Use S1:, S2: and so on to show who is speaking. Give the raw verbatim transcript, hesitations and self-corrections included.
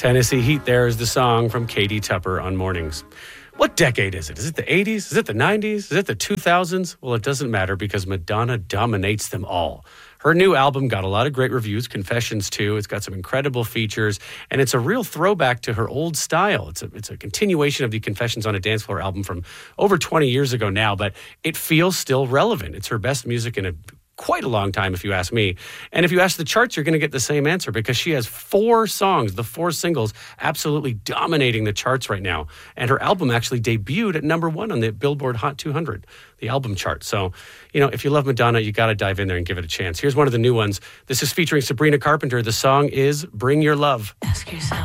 S1: Tennessee Heat there is the song from Katie Tupper on Mornings. What decade is it? Is it the eighties? Is it the nineties? Is it the two thousands? Well, it doesn't matter because Madonna dominates them all. Her new album got a lot of great reviews, Confessions too. It's got some incredible features, and it's a real throwback to her old style. It's a, it's a continuation of the Confessions on a Dance Floor album from over twenty years ago now, but it feels still relevant. It's her best music in a quite a long time, if you ask me. And if you ask the charts, you're going to get the same answer because she has four songs, the four singles, absolutely dominating the charts right now. And her album actually debuted at number one on the Billboard Hot two hundred, the album chart. So, you know, if you love Madonna, you got to dive in there and give it a chance. Here's one of the new ones. This is featuring Sabrina Carpenter. The song is Bring Your Love.
S2: Ask yourself.